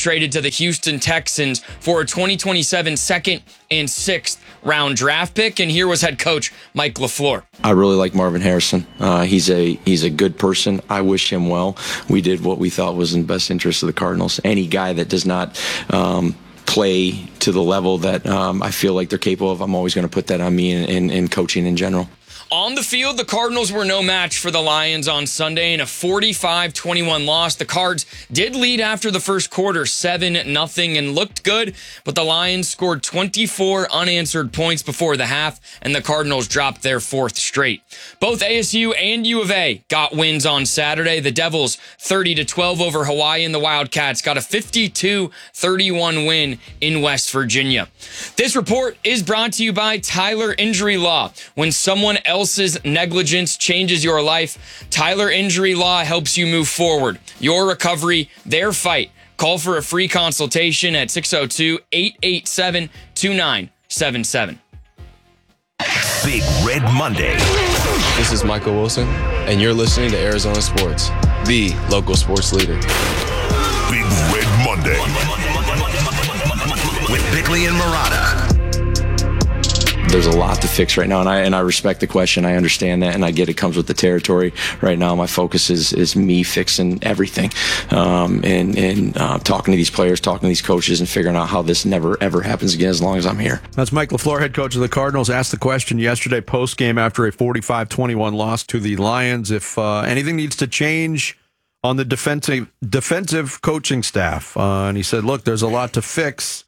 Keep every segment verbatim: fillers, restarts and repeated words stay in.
traded to the Houston Texans for a twenty twenty-seven second and sixth round draft pick. And here was head coach Mike LaFleur. I really like Marvin Harrison. Uh, he's a he's a good person. I wish him well. We did what we thought was in the best interest of the Cardinals. Any guy that does not um, play to the level that um, I feel like they're capable of, I'm always going to put that on me in, in, in coaching in general. On the field, the Cardinals were no match for the Lions on Sunday in a forty-five twenty-one loss. The Cards did lead after the first quarter, seven nothing, and looked good, but the Lions scored twenty-four unanswered points before the half, and the Cardinals dropped their fourth straight. Both A S U and U of A got wins on Saturday. The Devils thirty to twelve over Hawaii, and the Wildcats got a fifty-two thirty-one win in West Virginia. This report is brought to you by Tyler Injury Law. When someone else else's negligence changes your life, Tyler Injury Law helps you move forward. Your recovery, their fight. Call for a free consultation at six oh two, eight eight seven, two nine seven seven. Big Red Monday. This is Michael Wilson, and you're listening to Arizona Sports, the local sports leader. Big Red Monday. With Bickley and Murata. There's a lot to fix right now, and I and I respect the question. I understand that, and I get it comes with the territory. Right now, my focus is is me fixing everything, um, and and uh, talking to these players, talking to these coaches, and figuring out how this never ever happens again as long as I'm here. That's Mike LaFleur, head coach of the Cardinals, asked the question yesterday post game after a forty-five twenty-one loss to the Lions if uh, anything needs to change on the defensive defensive coaching staff, uh, and he said, "Look, there's a lot to fix.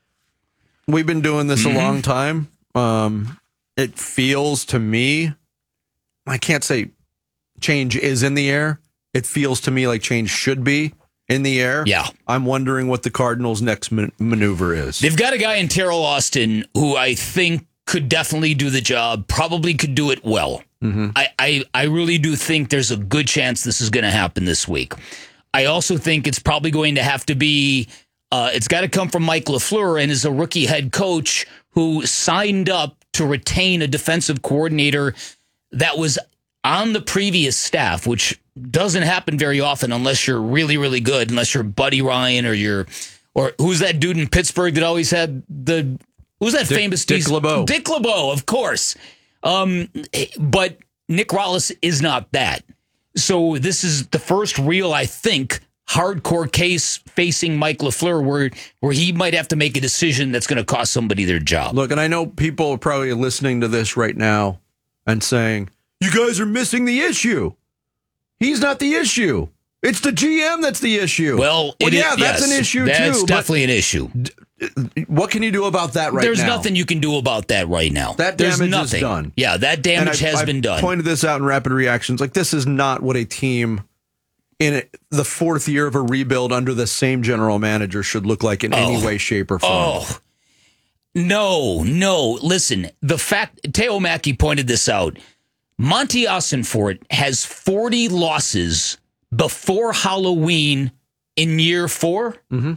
We've been doing this mm-hmm. a long time." Um, it feels to me, I can't say change is in the air. It feels to me like change should be in the air. Yeah. I'm wondering what the Cardinals' next man- maneuver is. They've got a guy in Terrell Austin who I think could definitely do the job, probably could do it well. Mm-hmm. I, I, I really do think there's a good chance this is going to happen this week. I also think it's probably going to have to be, uh, it's got to come from Mike LaFleur, and as a rookie head coach who signed up to retain a defensive coordinator that was on the previous staff, which doesn't happen very often unless you're really, really good, unless you're Buddy Ryan or you're, or who's that dude in Pittsburgh that always had the, who's that Dick, famous Dick LeBeau. Dick LeBeau, of course. Um, but Nick Rallis is not that. So this is the first real, I think, hardcore case facing Mike LaFleur where where he might have to make a decision that's going to cost somebody their job. Look, and I know people are probably listening to this right now and saying, you guys are missing the issue. He's not the issue. It's the G M that's the issue. Well, well it yeah, is, that's yes, an issue that's too. That's definitely an issue. D- what can you do about that right There's now? There's nothing you can do about that right now. That There's damage nothing. is done. Yeah, that damage I, has I been done. I pointed this out in Rapid Reactions. Like, this is not what a team in it, the fourth year of a rebuild under the same general manager should look like in oh. any way, shape, or form. Oh, no, no. Listen, the fact, Teo Mackey pointed this out. Monty Ossenfort has forty losses before Halloween in year four. Mm-hmm.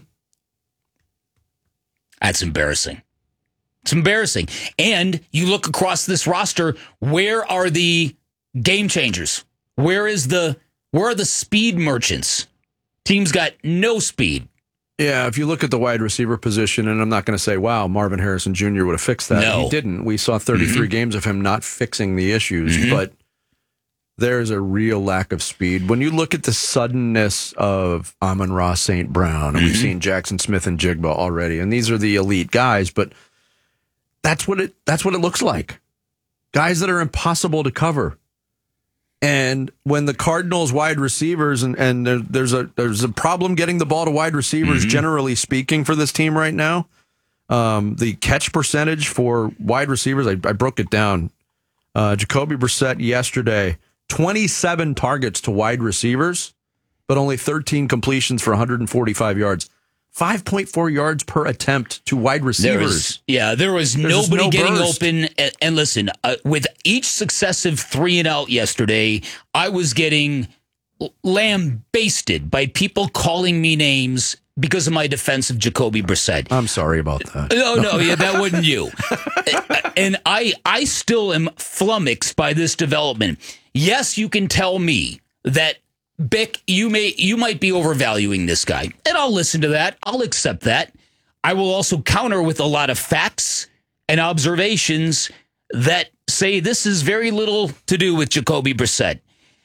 That's embarrassing. It's embarrassing. And you look across this roster, where are the game changers? Where is the where are the speed merchants? Team's got no speed. Yeah, if you look at the wide receiver position, and I'm not going to say, wow, Marvin Harrison Junior would have fixed that. No. He didn't. We saw thirty-three mm-hmm. games of him not fixing the issues, mm-hmm. but there's a real lack of speed. When you look at the suddenness of Amon-Ra Saint Brown, and mm-hmm. we've seen Jackson Smith and Jigba already, and these are the elite guys, but that's what it that's what it looks like. Guys that are impossible to cover. And when the Cardinals wide receivers, and, and there, there's a there's a problem getting the ball to wide receivers, mm-hmm. generally speaking, for this team right now. Um, the catch percentage for wide receivers, I, I broke it down. Uh, Jacoby Brissett yesterday, twenty-seven targets to wide receivers, but only thirteen completions for one hundred forty-five yards. five point four yards per attempt to wide receivers. There was, yeah, there was There's nobody no getting burst. open. And, and listen, uh, with each successive three and out yesterday, I was getting lambasted by people calling me names because of my defense of Jacoby Brissett. I'm sorry about that. No, no, yeah, that wasn't you. And I, I still am flummoxed by this development. Yes, you can tell me that Bick, you may you might be overvaluing this guy, and I'll listen to that. I'll accept that. I will also counter with a lot of facts and observations that say this is very little to do with Jacoby Brissett.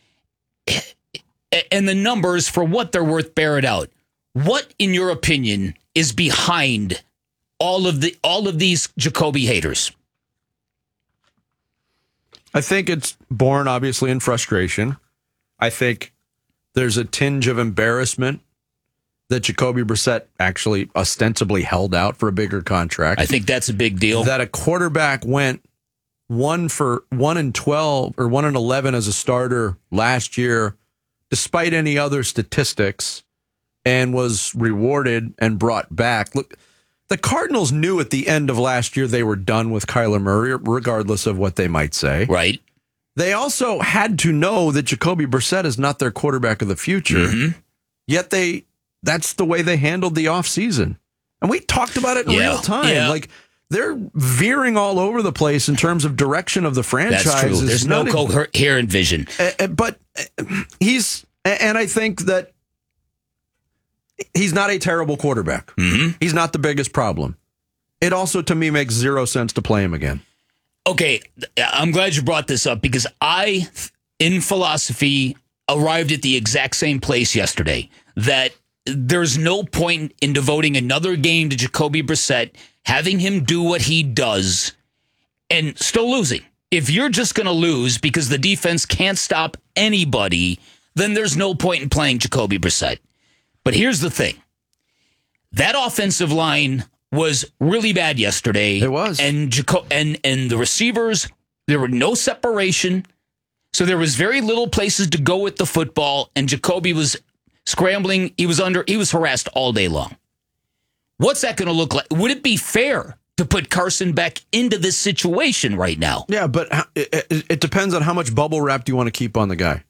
And the numbers, for what they're worth, bear it out. What, in your opinion, is behind all of the all of these Jacoby haters? I think it's born, obviously, in frustration. I think there's a tinge of embarrassment that Jacoby Brissett actually ostensibly held out for a bigger contract. I think that's a big deal. That a quarterback went one for one and twelve or one and eleven as a starter last year, despite any other statistics, and was rewarded and brought back. Look, the Cardinals knew at the end of last year they were done with Kyler Murray, regardless of what they might say. Right. They also had to know that Jacoby Brissett is not their quarterback of the future. Mm-hmm. Yet they that's the way they handled the offseason. And we talked about it in yeah. real time. Yeah. Like, they're veering all over the place in terms of direction of the franchise. That's true. There's no coherent vision. Uh, but he's, and I think that he's not a terrible quarterback. Mm-hmm. He's not the biggest problem. It also, to me, makes zero sense to play him again. Okay, I'm glad you brought this up because I, in philosophy, arrived at the exact same place yesterday, that there's no point in devoting another game to Jacoby Brissett, having him do what he does, and still losing. If you're just going to lose because the defense can't stop anybody, then there's no point in playing Jacoby Brissett. But here's the thing. That offensive line was really bad yesterday. It was. And Jaco- and and the receivers, there were no separation. So there was very little places to go with the football, and Jacoby was scrambling. He was under he was harassed all day long. What's that going to look like? Would it be fair to put Carson Beck into this situation right now? Yeah, but it, it, it depends on how much bubble wrap do you want to keep on the guy.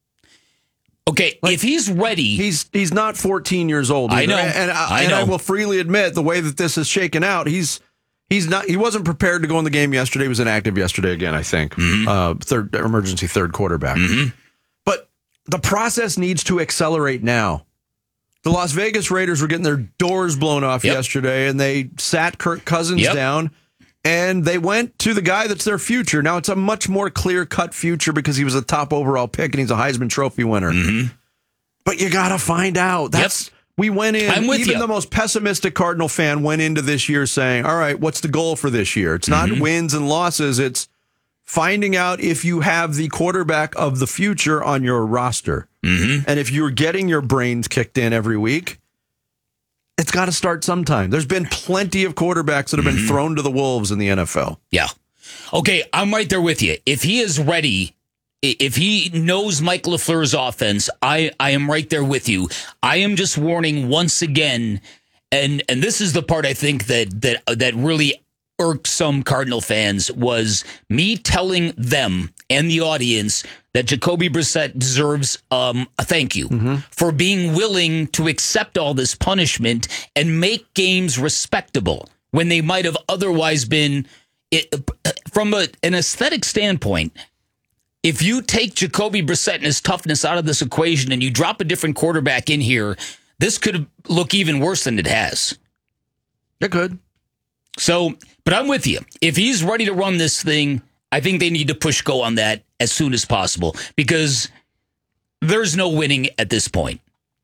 Okay, like, if he's ready, he's he's not fourteen years old either. I know, and, I, I and know. I will freely admit the way that this is shaken out, he's he's not he wasn't prepared to go in the game yesterday. He was inactive yesterday again, I think. Mm-hmm. Uh, third emergency third quarterback. Mm-hmm. But the process needs to accelerate now. The Las Vegas Raiders were getting their doors blown off yep. yesterday, and they sat Kirk Cousins yep. down. And they went to the guy that's their future. Now, it's a much more clear-cut future because he was a top overall pick and he's a Heisman Trophy winner. Mm-hmm. But you got to find out. That's yep. We went in, I'm with even you. the most pessimistic Cardinal fan went into this year saying, all right, what's the goal for this year? It's not mm-hmm. wins and losses. It's finding out if you have the quarterback of the future on your roster. Mm-hmm. And if you're getting your brains kicked in every week, it's got to start sometime. There's been plenty of quarterbacks that have been mm-hmm. thrown to the wolves in the N F L. Yeah. Okay, I'm right there with you. If he is ready, if he knows Mike LaFleur's offense, I, I am right there with you. I am just warning once again, and and this is the part I think that that that really irked some Cardinal fans, was me telling them and the audience that Jacoby Brissett deserves um, a thank you mm-hmm. for being willing to accept all this punishment and make games respectable when they might have otherwise been, it, from a, an aesthetic standpoint. If you take Jacoby Brissett and his toughness out of this equation and you drop a different quarterback in here, this could look even worse than it has. It could. So, but I'm with you. If he's ready to run this thing, I think they need to push go on that as soon as possible because there's no winning at this point.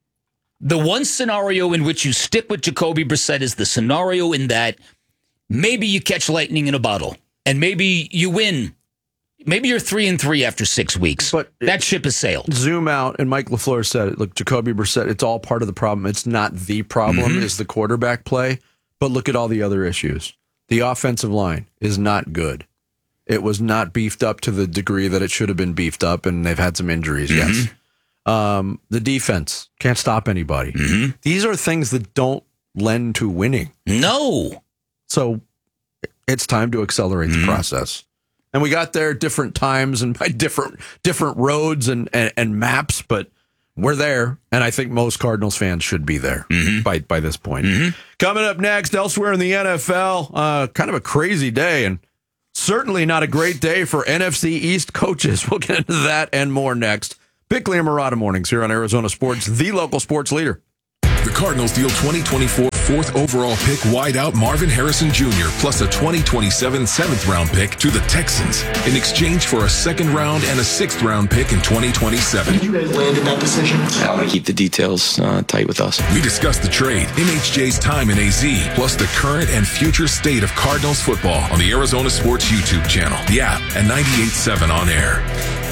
The one scenario in which you stick with Jacoby Brissett is the scenario in that maybe you catch lightning in a bottle and maybe you win. Maybe you're three and three after six weeks. But that ship has sailed. Zoom out, and Mike LaFleur said it. Look, Jacoby Brissett, it's all part of the problem. It's not the problem, Mm-hmm. is the quarterback play. But look at all the other issues. The offensive line is not good. It was not beefed up to the degree that it should have been beefed up, and they've had some injuries, Mm-hmm. yes. Um, the defense can't stop anybody. Mm-hmm. These are things that don't lend to winning. No. So it's time to accelerate Mm-hmm. the process. And we got there at different times and by different different roads and, and, and maps, but we're there. And I think most Cardinals fans should be there mm-hmm. by, by this point. Mm-hmm. Coming up next, elsewhere in the N F L, uh, kind of a crazy day and certainly not a great day for N F C East coaches. We'll get into that and more next. Bickley and Murata mornings here on Arizona Sports, the local sports leader. The Cardinals deal twenty twenty-four fourth overall pick wideout Marvin Harrison Junior plus a twenty twenty-seven seventh round pick to the Texans in exchange for a second round and a sixth round pick in twenty twenty-seven. Did you guys land at that decision? I want to keep the details uh, tight with us. We discussed the trade, M H J's time in A Z, plus the current and future state of Cardinals football on the Arizona Sports YouTube channel, the app, and ninety-eight point seven on air.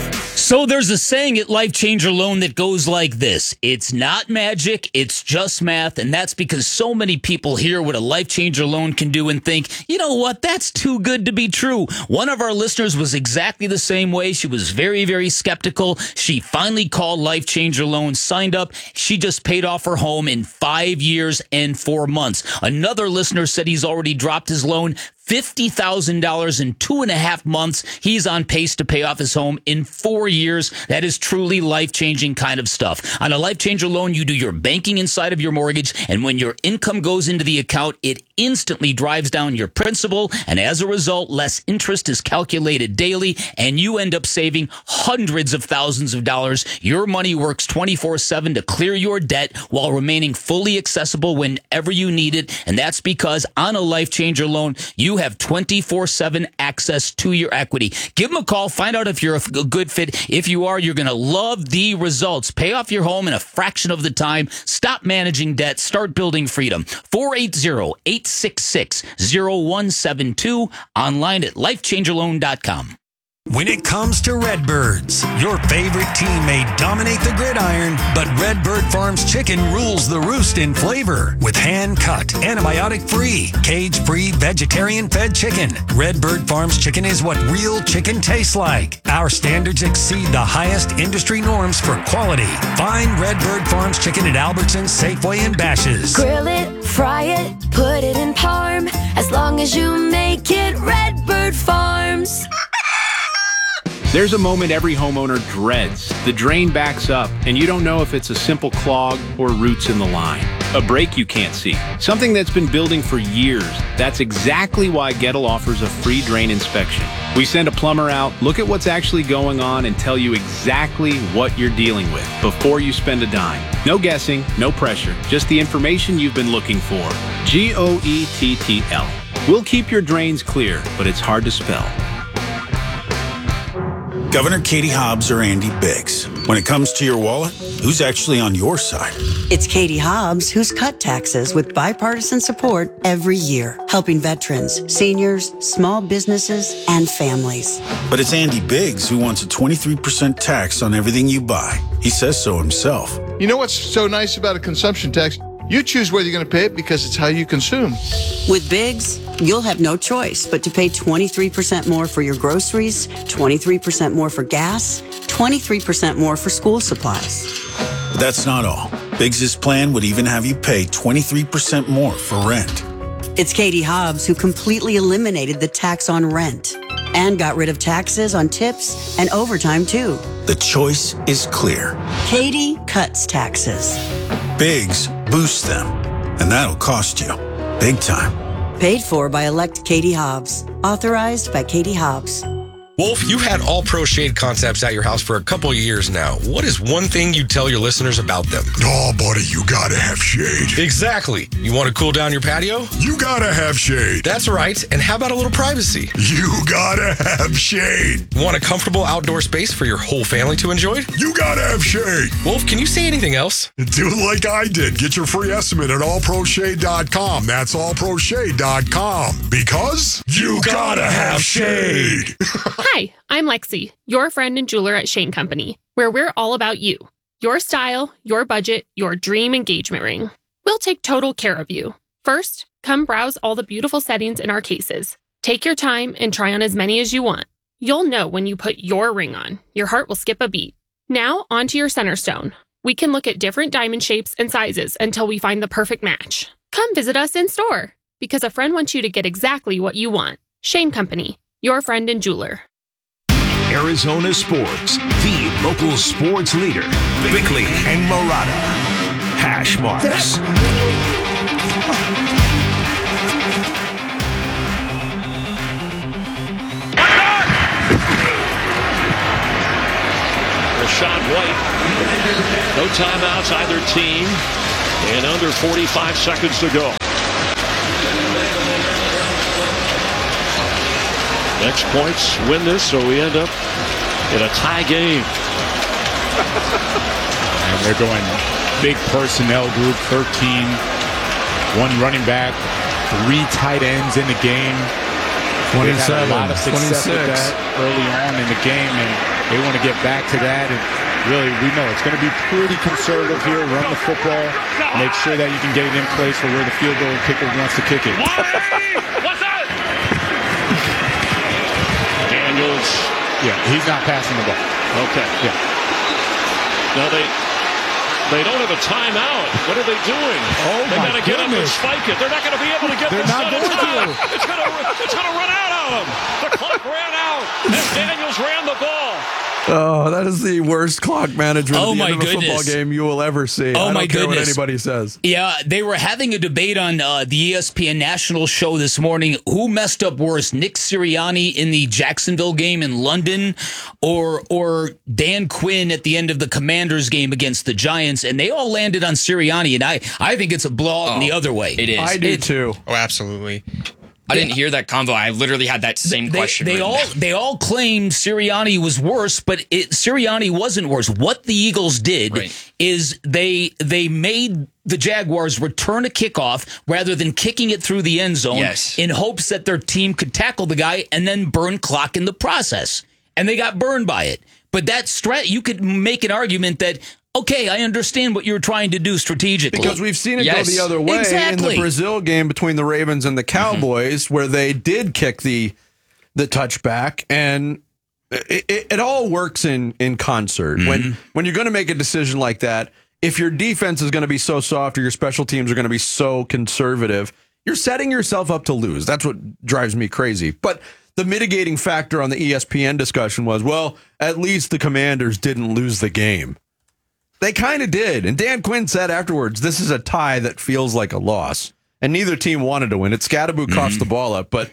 So there's a saying at Life Changer Loan that goes like this: it's not magic, it's just math. And that's because so many people hear what a Life Changer Loan can do and think, you know what, that's too good to be true. One of our listeners was exactly the same way. She was very, very skeptical. She finally called Life Changer Loan, signed up. She just paid off her home in five years and four months. Another listener said he's already dropped his loan fifty thousand dollars in two and a half months. He's on pace to pay off his home in four years. That is truly life-changing kind of stuff. On a Life Changer Loan, you do your banking inside of your mortgage, and when your income goes into the account, it instantly drives down your principal, and as a result, less interest is calculated daily, and you end up saving hundreds of thousands of dollars. Your money works twenty-four seven to clear your debt while remaining fully accessible whenever you need it, and that's because on a Life Changer Loan, you have twenty-four seven access to your equity. Give them a call. Find out if you're a good fit. If you are, you're going to love the results. Pay off your home in a fraction of the time. Stop managing debt. Start building freedom. four eight zero, eight six six, zero one seven two. Online at life changer loan dot com. When it comes to Redbirds, your favorite team may dominate the gridiron, but Redbird Farms chicken rules the roost in flavor. With hand-cut, antibiotic-free, cage-free, vegetarian-fed chicken, Redbird Farms chicken is what real chicken tastes like. Our standards exceed the highest industry norms for quality. Find Redbird Farms chicken at Albertsons, Safeway, and Bash's. Grill it, fry it, put it in parm. As long as you make it Redbird Farms. There's a moment every homeowner dreads. The drain backs up, and you don't know if it's a simple clog or roots in the line. A break you can't see. Something that's been building for years. That's exactly why Gettle offers a free drain inspection. We send a plumber out, look at what's actually going on, and tell you exactly what you're dealing with before you spend a dime. No guessing, no pressure, just the information you've been looking for. G O E T T L. We'll keep your drains clear, but it's hard to spell. Governor Katie Hobbs or Andy Biggs. When it comes to your wallet, who's actually on your side? It's Katie Hobbs who's cut taxes with bipartisan support every year, helping veterans, seniors, small businesses, and families. But it's Andy Biggs who wants a twenty-three percent tax on everything you buy. He says so himself. You know what's so nice about a consumption tax? You choose whether you're going to pay it because it's how you consume. With Biggs, you'll have no choice but to pay twenty-three percent more for your groceries, twenty-three percent more for gas, twenty-three percent more for school supplies. But that's not all. Biggs' plan would even have you pay twenty-three percent more for rent. It's Katie Hobbs who completely eliminated the tax on rent and got rid of taxes on tips and overtime too. The choice is clear. Katie cuts taxes. Biggs boosts them, and that'll cost you big time. Paid for by elect Katie Hobbs. Authorized by Katie Hobbs. Wolf, you've had All Pro Shade Concepts at your house for a couple of years now. What is one thing you tell your listeners about them? Oh, buddy, you gotta have shade. Exactly. You want to cool down your patio? You gotta have shade. That's right. And how about a little privacy? You gotta have shade. Want a comfortable outdoor space for your whole family to enjoy? You gotta have shade. Wolf, can you say anything else? Do it like I did. Get your free estimate at all pro shade dot com. That's all pro shade dot com. Because you gotta have shade. Hi, I'm Lexi, your friend and jeweler at Shane Company, where we're all about you. Your style, your budget, your dream engagement ring. We'll take total care of you. First, come browse all the beautiful settings in our cases. Take your time and try on as many as you want. You'll know when you put your ring on. Your heart will skip a beat. Now, onto your center stone. We can look at different diamond shapes and sizes until we find the perfect match. Come visit us in store, because a friend wants you to get exactly what you want. Shane Company, your friend and jeweler. Arizona Sports, the local sports leader. Bickley and Murata. Hash marks. Rashad White timeouts, either team, and under forty-five seconds to go. Next points win this, so we end up in a tie game. And they're going big personnel group, thirteen, one running back, three tight ends in the game. They've had a lot of success with that early on in the game, and they want to get back to that. And really, we know it's going to be pretty conservative here. Run the football, make sure that you can get it in place for where the field goal kicker wants to kick it. What's that? Daniels. Yeah, he's not passing the ball. Okay. Yeah. Now they they don't have a timeout. What are they doing? Oh they my got to get up and goodness. spike it. They're not going to be able to get They're this not done. going It's gonna- to. It's going to it's going to run out on them. The clock ran out as Daniels ran the ball. Oh, that is the worst clock management Oh, at the my end of a football goodness. game you will ever see. Oh, I don't my care goodness. what anybody says. Yeah, they were having a debate on uh, the E S P N National show this morning. Who messed up worse, Nick Sirianni in the Jacksonville game in London or or Dan Quinn at the end of the Commanders game against the Giants? And they all landed on Sirianni, and I, I think it's a blowout in the other way. It is. I do It- too. Oh, absolutely. I didn't hear that convo. I literally had that same They, question. they written all down. they all claimed Sirianni was worse, but it, Sirianni wasn't worse. What the Eagles did Right. is they they made the Jaguars return a kickoff rather than kicking it through the end zone Yes. in hopes that their team could tackle the guy and then burn clock in the process. And they got burned by it. But that strat, you could make an argument that, okay, I understand what you're trying to do strategically. Because we've seen it Yes. go the other way Exactly. in the Brazil game between the Ravens and the Cowboys, Mm-hmm. where they did kick the the touchback, and it, it, it all works in in concert. Mm-hmm. When when you're going to make a decision like that, if your defense is going to be so soft or your special teams are going to be so conservative, you're setting yourself up to lose. That's what drives me crazy. But the mitigating factor on the E S P N discussion was, well, at least the Commanders didn't lose the game. They kind of did. And Dan Quinn said afterwards, this is a tie that feels like a loss. And neither team wanted to win it. Scadaboo Mm-hmm. coughs the ball up. But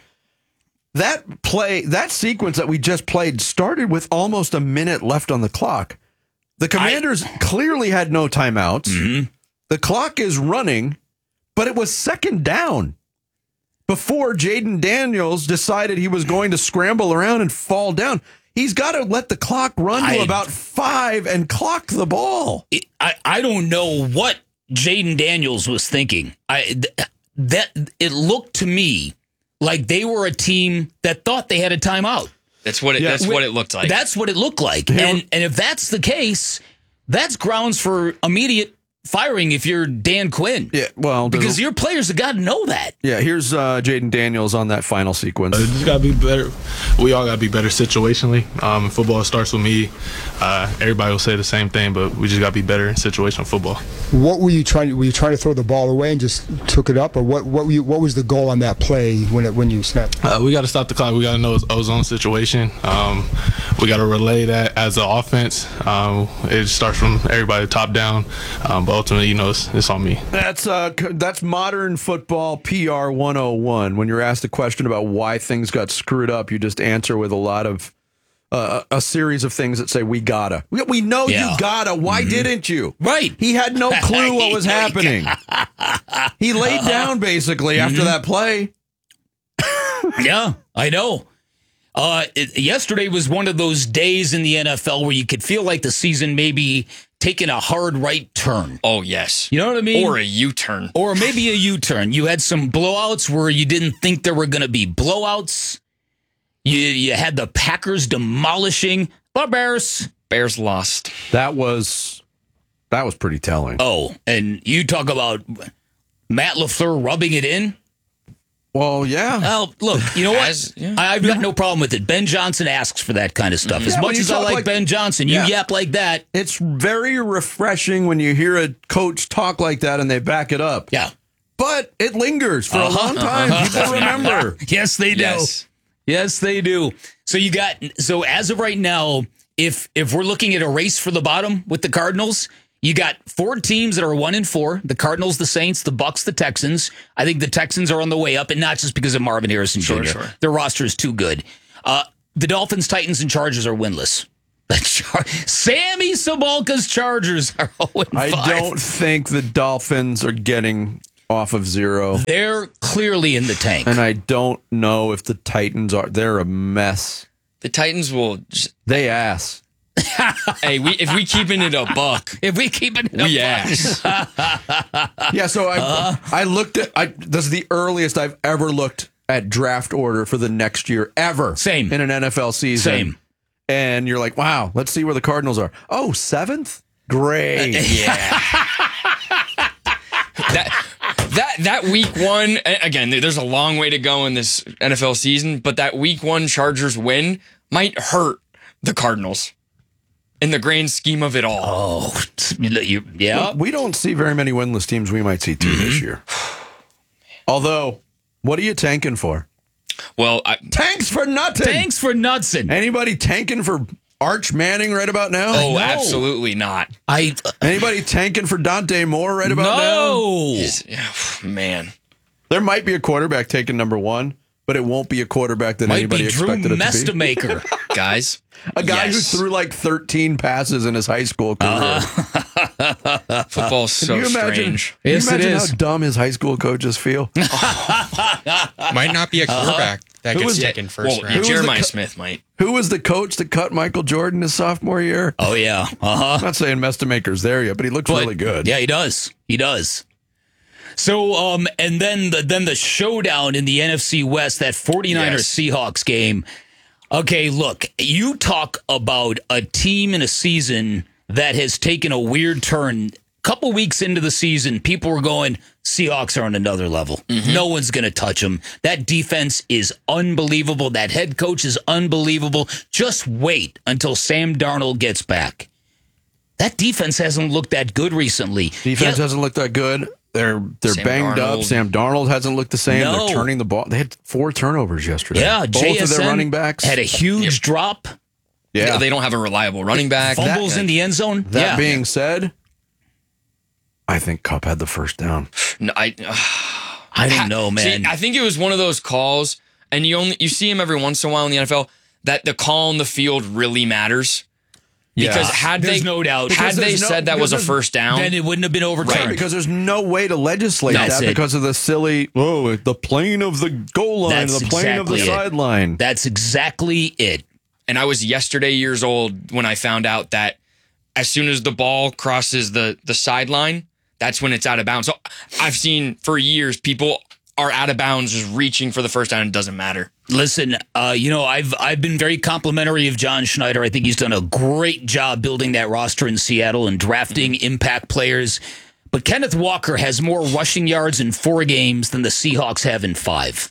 that play, that sequence that we just played started with almost a minute left on the clock. The Commanders clearly had no timeouts. Mm-hmm. The clock is running, but it was second down before Jaden Daniels decided he was going to scramble around and fall down. He's got to let the clock run to I- about five and clock the ball. It- I, I don't know what Jaden Daniels was thinking. I th- that it looked to me like they were a team that thought they had a timeout. That's what it. Yeah. That's what it looked like. That's what it looked like. And and if that's the case, that's grounds for immediate firing if you're Dan Quinn. Yeah, well, because your players have got to know that. Yeah, here's uh, Jaden Daniels on that final sequence. Uh, just gotta be better. We all gotta be better situationally. Um, football starts with me. Uh, everybody will say the same thing, but we just gotta be better in situational football. What were you trying? Were you trying to throw the ball away and just took it up, or what? What, were you, what was the goal on that play when it when you snapped? Uh, we gotta stop the clock. We gotta know it's ozone situation. Um, we gotta relay that as an offense. Um, it starts from everybody top down, um, but ultimately, you know, it's, it's on me. That's uh, c- that's modern football P R one oh one. When you're asked a question about why things got screwed up, you just answer with a lot of uh, a series of things that say we gotta. We, we know Yeah. you gotta. Why Mhm. didn't you? Right. He had no clue what was happening. He laid down basically after Mhm. that play. Yeah, I know. Uh, it, yesterday was one of those days in the N F L where you could feel like the season maybe taking a hard right turn. Oh yes, You know what I mean? or a U-turn. Or maybe a U-turn. You had some blowouts where you didn't think there were going to be blowouts. You you had the Packers demolishing the Bears. Bears lost. That was that was pretty telling. Oh, and you talk about Matt LaFleur rubbing it in. Well, yeah. Well, look, you know what? As- yeah. I- I've got no problem with it. Ben Johnson asks for that kind of stuff. As Yeah, when much you as I talk like, like- Ben Johnson, Yeah. you yap like that. It's very refreshing when you hear a coach talk like that and they back it up. Yeah. But it lingers for Uh-huh. a long time. People remember. Yes, they do. Yes. Yes, they do. So you got so as of right now, if if we're looking at a race for the bottom with the Cardinals, you got four teams that are one and four: the Cardinals, the Saints, the Bucks, the Texans. I think the Texans are on the way up, and not just because of Marvin Harrison Sure, Junior sure. Their roster is too good. Uh, the Dolphins, Titans, and Chargers are winless. The Char- Sammy Sabalka's Chargers are oh and five. I don't think the Dolphins are getting off of zero. They're clearly in the tank. And I don't know if the Titans are. They're a mess. The Titans will. Just, they ass. Hey, we if we keeping it a buck, if we keeping it we a ass. Yeah, so I uh, I looked at. I this is the earliest I've ever looked at draft order for the next year ever. Same in an N F L season. Same. And you're like, wow, let's see where the Cardinals are. Oh, seventh? Great. Yeah. that that that week one, again, there's a long way to go in this N F L season, but that week one Chargers win might hurt the Cardinals in the grand scheme of it all. Oh, you, yeah. We don't see very many winless teams. We might see two mm-hmm. this year. Although, what are you tanking for? Well, I, tanks for nothing. Tanks for nothing. Anybody tanking for Arch Manning right about now? Oh, no. Absolutely not. I. Uh, Anybody tanking for Dante Moore right about no. now? No, man. There might be a quarterback taking number one, but it won't be a quarterback that might anybody be expected Drew it to be. Mestamaker. Guys, a guy yes. who threw like thirteen passes in his high school career. Uh-huh. Football's so Can you imagine, strange. Can Yes, you imagine it is. how dumb his high school coaches feel? Might not be a quarterback uh-huh. that Who gets was, taken first well, round. Jeremiah co- Smith might. Who was the coach that cut Michael Jordan his sophomore year? Oh, yeah. Uh-huh. I'm not saying Mestamaker's there yet, but he looks But, really good. Yeah, he does. He does. So, um, and then the, then the showdown in the N F C West, that 49ers Yes. Seahawks game. Okay, look, you talk about a team in a season that has taken a weird turn. Couple weeks into the season, people were going, Seahawks are on another level. Mm-hmm. No one's going to touch them. That defense is unbelievable. That head coach is unbelievable. Just wait until Sam Darnold gets back. That defense hasn't looked that good recently. Defense yeah. hasn't looked that good. They're they're Sam banged Darnold. up. Sam Darnold hasn't looked the same. No. They're turning the ball. They had four turnovers yesterday. Yeah, both J S N of their running backs had a huge Yep. drop. Yeah, They don't have a reliable running back. Fumbles That- in the end zone. That yeah. being said, I think Kupp had the first down. No, I, uh, I don't know, man. See, I think it was one of those calls, and you only you see him every once in a while in the N F L, that the call on the field really matters. Because Yeah. had There's they no doubt. had Because they there's no- said that was a because first down, then it wouldn't have been overturned. Right, because there's no way to legislate That's that it. because of the silly, oh, the plane of the goal line, That's the plane exactly of the it. sideline. That's exactly it. and I was yesterday years old when I found out that as soon as the ball crosses the the sideline, that's when it's out of bounds. So I've seen for years people are out of bounds just reaching for the first down. It doesn't matter. Listen, uh, you know, I've I've been very complimentary of John Schneider. I think he's done a great job building that roster in Seattle and drafting mm-hmm. impact players. But Kenneth Walker has more rushing yards in four games than the Seahawks have in five.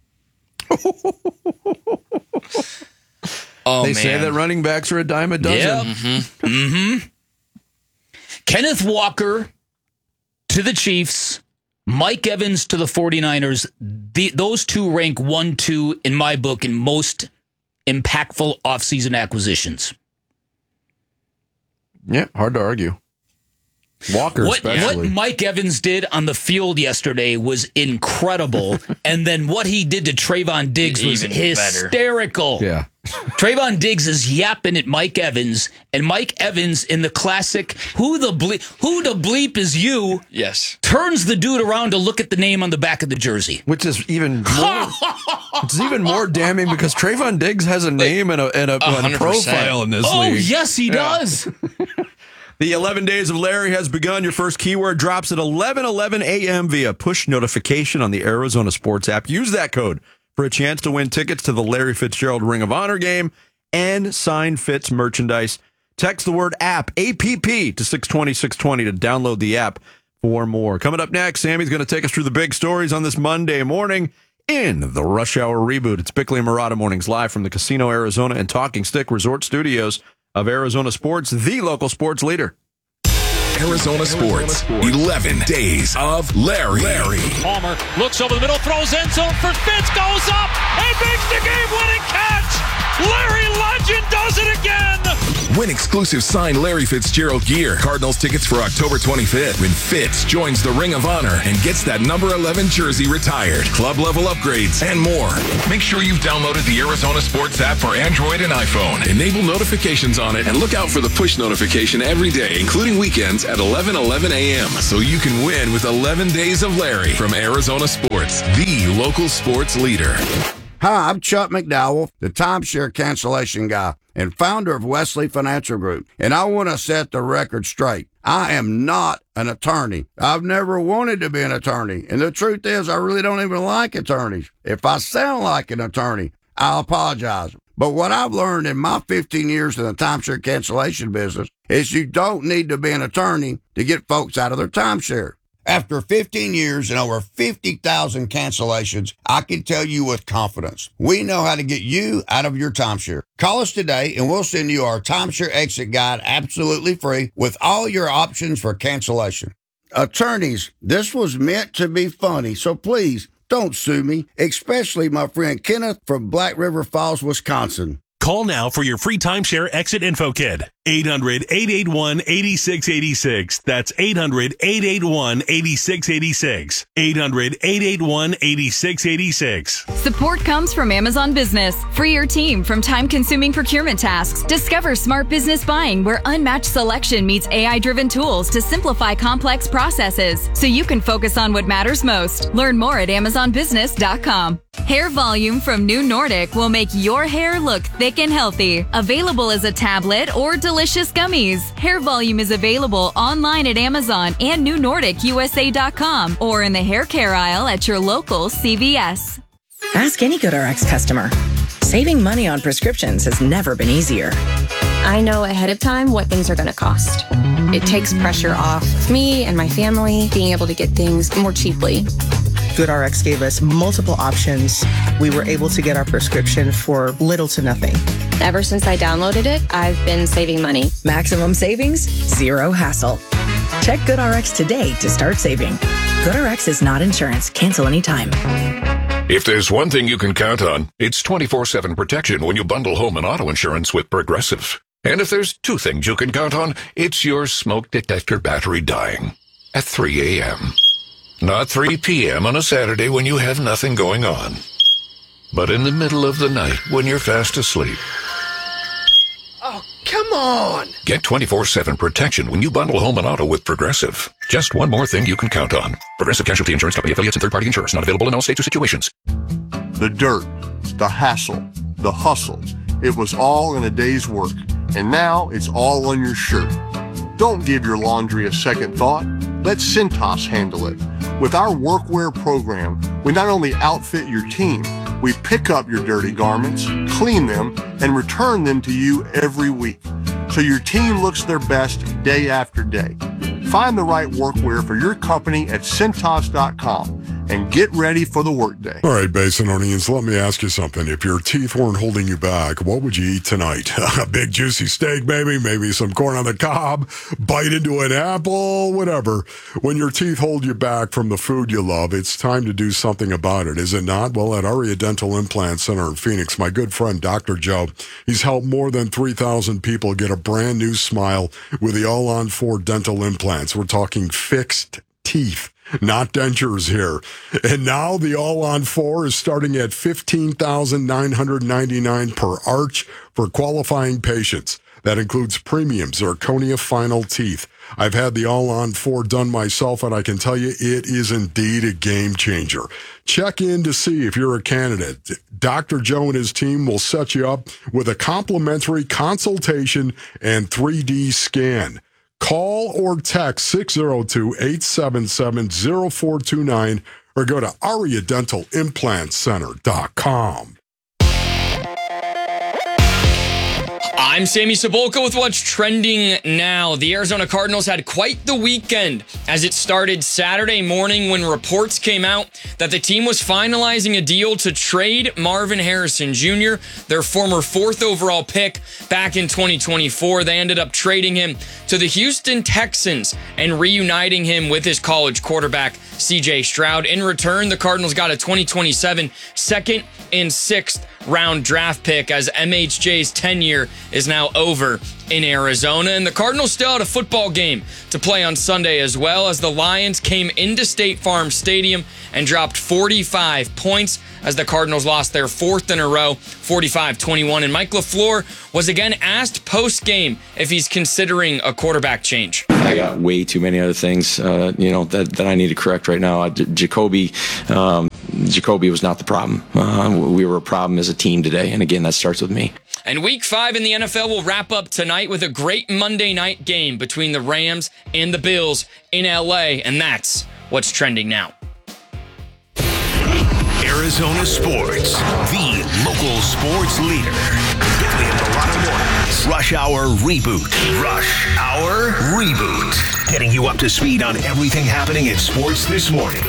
Oh, they man. say that running backs are a dime a dozen. Yeah. Mm-hmm. mm-hmm. Kenneth Walker to the Chiefs, Mike Evans to the 49ers. The, those two rank one, two in my book in most impactful offseason acquisitions. Yeah, hard to argue. Walker, what, especially. what Mike Evans did on the field yesterday was incredible. And then what he did to Trayvon Diggs was Even hysterical. Yeah. Trayvon Diggs is yapping at Mike Evans, and Mike Evans in the classic "Who the bleep? Who the bleep is you?" Yes. turns the dude around to look at the name on the back of the jersey, which is even more. It's even more damning because Trayvon Diggs has a name and a, and a, and a profile in this oh, league. Oh yes, he Yeah. does. The eleven Days of Larry has begun. Your first keyword drops at eleven eleven a.m. via push notification on the Arizona Sports app. Use that code for a chance to win tickets to the Larry Fitzgerald Ring of Honor game and signed Fitz merchandise. Text the word app, A P P, to six twenty, six twenty to download the app for more. Coming up next, Sammy's going to take us through the big stories on this Monday morning in the Rush Hour Reboot. It's Bickley and Murata Mornings live from the Casino Arizona and Talking Stick Resort Studios of Arizona Sports, the local sports leader. Arizona Sports, eleven Days of Larry. Larry. Palmer looks over the middle, throws end zone for Fitz, goes up and makes the game-winning catch. Larry Legend does it again! Win exclusive signed Larry Fitzgerald gear. Cardinals tickets for October twenty-fifth when Fitz joins the Ring of Honor and gets that number eleven jersey retired. Club level upgrades and more. Make sure you've downloaded the Arizona Sports app for Android and iPhone. Enable notifications on it and look out for the push notification every day, including weekends at eleven eleven a.m. so you can win with eleven days of Larry from Arizona Sports, the local sports leader. Hi, I'm Chuck McDowell, the timeshare cancellation guy and founder of Wesley Financial Group, and I want to set the record straight. I am not an attorney. I've never wanted to be an attorney, and the truth is I really don't even like attorneys. If I sound like an attorney, I apologize. But what I've learned in my fifteen years in the timeshare cancellation business is you don't need to be an attorney to get folks out of their timeshare. After fifteen years and over fifty thousand cancellations, I can tell you with confidence, we know how to get you out of your timeshare. Call us today and we'll send you our timeshare exit guide absolutely free with all your options for cancellation. Attorneys, this was meant to be funny, so please don't sue me, especially my friend Kenneth from Black River Falls, Wisconsin. Call now for your free timeshare exit info kit. eight hundred, eight eight one, eight six eight six. That's eight hundred, eight eight one, eight six eight six. eight hundred, eight eight one, eight six eight six. Support comes from Amazon Business. Free your team from time-consuming procurement tasks. Discover smart business buying where unmatched selection meets A I-driven tools to simplify complex processes so you can focus on what matters most. Learn more at amazon business dot com. Hair Volume from New Nordic will make your hair look thick and healthy. Available as a tablet or delicious gummies. Hair Volume is available online at Amazon and new nordic u s a dot com or in the hair care aisle at your local C V S. Ask any GoodRx customer. Saving money on prescriptions has never been easier. I know ahead of time what things are going to cost. It takes pressure off me and my family being able to get things more cheaply. GoodRx gave us multiple options. We were able to get our prescription for little to nothing. Ever since I downloaded it, I've been saving money. Maximum savings, zero hassle. Check GoodRx today to start saving. GoodRx is not insurance. Cancel anytime. If there's one thing you can count on, it's twenty-four seven protection when you bundle home and auto insurance with Progressive. And if there's two things you can count on, it's your smoke detector battery dying at three a.m. Not three p.m. on a Saturday when you have nothing going on, but in the middle of the night when you're fast asleep. Oh, come on! Get twenty-four seven protection when you bundle home and auto with Progressive. Just one more thing you can count on. Progressive Casualty Insurance Company, affiliates, and third-party insurers. Not available in all states or situations. The dirt, the hassle, the hustle. It was all in a day's work, and now it's all on your shirt. Don't give your laundry a second thought. Let Cintas handle it. With our workwear program, we not only outfit your team, we pick up your dirty garments, clean them, and return them to you every week, so your team looks their best day after day. Find the right workwear for your company at Cintas dot com and get ready for the workday. All right, Basinonians, let me ask you something. If your teeth weren't holding you back, what would you eat tonight? A big juicy steak, maybe, maybe some corn on the cob, bite into an apple, whatever. When your teeth hold you back from the food you love, it's time to do something about it, is it not? Well, at Aria Dental Implant Center in Phoenix, my good friend Doctor Joe, he's helped more than three thousand people get a brand new smile with the All-On four dental implants. We're talking fixed teeth, not dentures here. And now the All-On four is starting at fifteen thousand nine hundred ninety-nine dollars per arch for qualifying patients. That includes premium zirconia final teeth. I've had the All-On four done myself, and I can tell you it is indeed a game changer. Check in to see if you're a candidate. Doctor Joe and his team will set you up with a complimentary consultation and three D scan. Call or text six oh two, eight seven seven, oh four two nine or go to aria dental implant center dot com. I I'm Sammy Cebulka with what's trending now. The Arizona Cardinals had quite the weekend as it started Saturday morning when reports came out that the team was finalizing a deal to trade Marvin Harrison Junior, their former fourth overall pick back in twenty twenty-four. They ended up trading him to the Houston Texans and reuniting him with his college quarterback, C J Stroud. In return, the Cardinals got a twenty twenty-seven second and sixth round draft pick as M H J's tenure is now over in Arizona. And the Cardinals still had a football game to play on Sunday as well, as the Lions came into State Farm Stadium and dropped forty-five points as the Cardinals lost their fourth in a row, forty-five twenty-one. And Mike LaFleur was again asked post-game if he's considering a quarterback change. I got way too many other things, uh, you know, that, that I need to correct right now. J- Jacoby, um, Jacoby was not the problem. Uh, we were a problem as a team today. And again, that starts with me. And week five in the N F L will wrap up tonight with a great Monday night game between the Rams and the Bills in L A. And that's what's trending now. Arizona Sports, the local sports leader. Billy and Milano Mornings. Rush Hour Reboot. Rush Hour Reboot. Getting you up to speed on everything happening in sports this morning.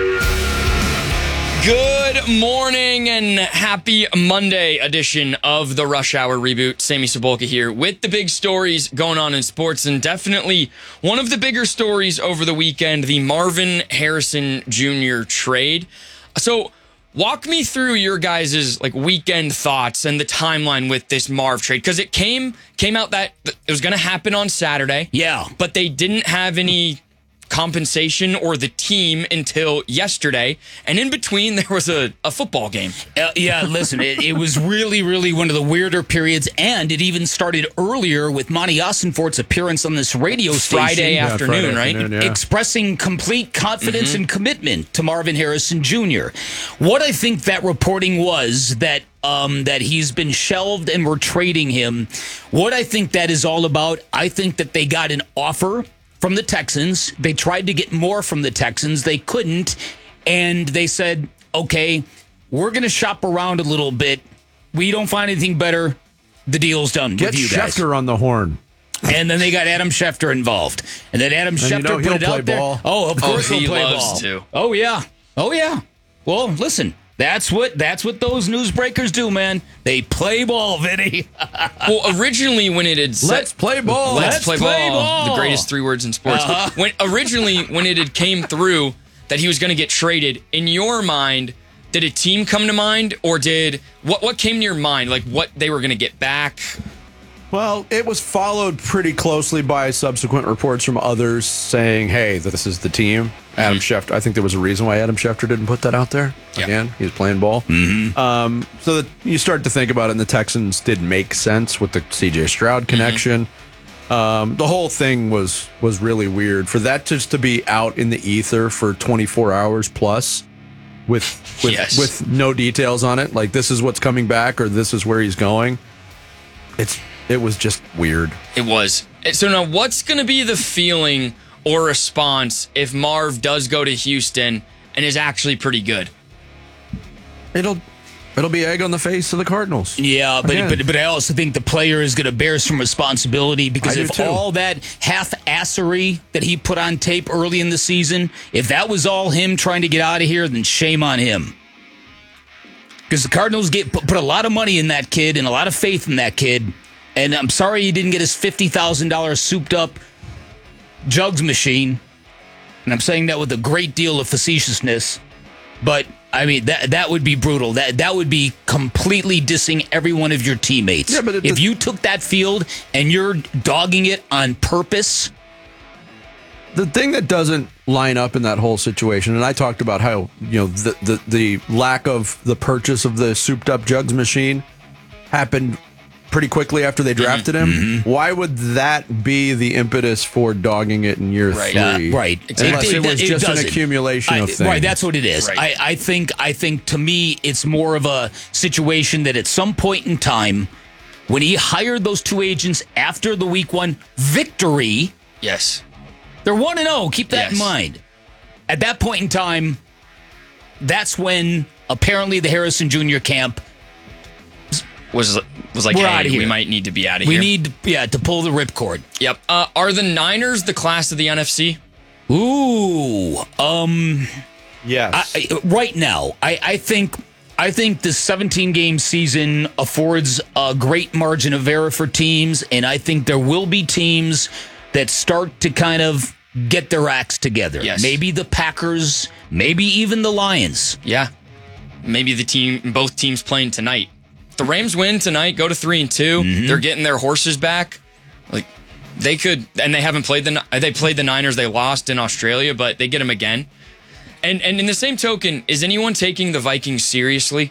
Good morning and happy Monday edition of the Rush Hour Reboot. Sammy Cebulka here with the big stories going on in sports, and definitely one of the bigger stories over the weekend, the Marvin Harrison Junior trade. So walk me through your guys' like weekend thoughts and the timeline with this Marv trade, because it came came out that it was going to happen on Saturday. Yeah. But they didn't have any compensation or the team until yesterday, and in between there was a, a football game. Uh, yeah, listen, it, it was really, really one of the weirder periods, and it even started earlier with Monty Ossenfort's appearance on this radio station. Friday yeah, afternoon, Friday right? Afternoon, yeah. Expressing complete confidence mm-hmm. and commitment to Marvin Harrison Junior What I think that reporting was that Um, that he's been shelved and we're trading him. What I think that is all about, I think that they got an offer from the Texans. They tried to get more from the Texans. They couldn't. And they said, okay, we're going to shop around a little bit. We don't find anything better. The deal's done Get with you guys. Schefter on the horn. And then they got Adam Schefter involved. And then Adam and Schefter you know put it out ball. there. Oh, of course oh, he he'll play loves ball. to. Oh, yeah. Oh, yeah. Well, listen. That's what that's what those newsbreakers do, man. They play ball, Vinny. Well, originally when it had set, let's play ball, let's, let's play, play ball, ball, the greatest three words in sports. Uh-huh. When originally when it had came through that he was going to get traded, in your mind, did a team come to mind, or did what what came to your mind, like what they were going to get back? Well, it was followed pretty closely by subsequent reports from others saying, hey, this is the team. Adam mm-hmm. Schefter. I think there was a reason why Adam Schefter didn't put that out there. Yep. Again, he was playing ball. Mm-hmm. Um, so that you start to think about it, and the Texans did make sense with the C J Stroud connection. Mm-hmm. Um, the whole thing was was really weird. For that just to be out in the ether for twenty-four hours plus with with, yes. with no details on it, like this is what's coming back or this is where he's going. It's It was just weird. It was. So now what's going to be the feeling or response if Marv does go to Houston and is actually pretty good? It'll it'll be egg on the face of the Cardinals. Yeah, but but, but I also think the player is going to bear some responsibility, because I if do too. all that half-assery that he put on tape early in the season, if that was all him trying to get out of here, then shame on him. Because the Cardinals get put, put a lot of money in that kid and a lot of faith in that kid. And I'm sorry he didn't get his fifty thousand dollars souped-up jugs machine. And I'm saying that with a great deal of facetiousness. But, I mean, that that would be brutal. That that would be completely dissing every one of your teammates. Yeah, but it, if the, you took that field and you're dogging it on purpose. The thing that doesn't line up in that whole situation, and I talked about how, you know, the, the, the lack of the purchase of the souped-up jugs machine happened pretty quickly after they drafted him. Mm-hmm. Why would that be the impetus for dogging it in year right. three? Uh, right. Unless it, it, it was it just doesn't. an accumulation I, of things. Right, that's what it is. Right. I, I think I think to me it's more of a situation that at some point in time, when he hired those two agents after the week one victory, yes, they're one and oh, keep that yes. in mind. At that point in time, that's when apparently the Harrison Junior camp was was like, We're hey, outta here. we might need to be out of We here. need, yeah, to pull the ripcord. Yep. Uh, are the Niners the class of the N F C? Ooh, um, yes. I, I- right now, I, I think I think the seventeen game season affords a great margin of error for teams, and I think there will be teams that start to kind of get their acts together. Yes. Maybe the Packers, maybe even the Lions. Yeah. Maybe the team, both teams playing tonight. If the Rams win tonight, go to three and two. Mm-hmm. They're getting their horses back. Like they could, and they haven't played the. They played the Niners. They lost in Australia, but they get them again. And and in the same token, is anyone taking the Vikings seriously?